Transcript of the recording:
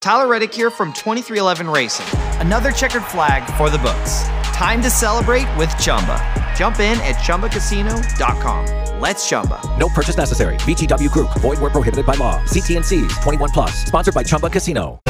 Tyler Reddick here from 23XI Racing. Another checkered flag for the books. Time to celebrate with Chumba. Jump in at ChumbaCasino.com. Let's Chumba. No purchase necessary. VGW Group. Void where prohibited by law. See T&Cs. 21+. Sponsored by Chumba Casino.